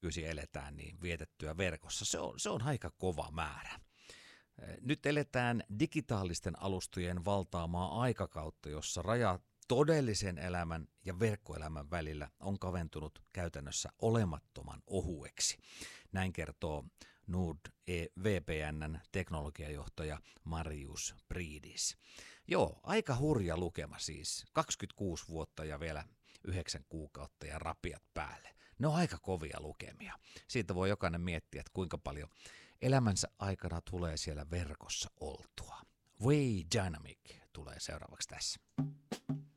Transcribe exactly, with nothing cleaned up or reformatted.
nykyisin eletään, niin vietettyä verkossa. Se on, se on aika kova määrä. Nyt eletään digitaalisten alustojen valtaamaa aikakautta, jossa raja todellisen elämän ja verkkoelämän välillä on kaventunut käytännössä olemattoman ohueksi. Näin kertoo NordVPN:n teknologiajohtaja Marius Priidis. Joo, aika hurja lukema siis. kaksikymmentäkuusi vuotta ja vielä yhdeksän kuukautta ja rapiat päälle. Ne on aika kovia lukemia. Siitä voi jokainen miettiä, että kuinka paljon elämänsä aikana tulee siellä verkossa oltua. Way Dynamic tulee seuraavaksi tässä.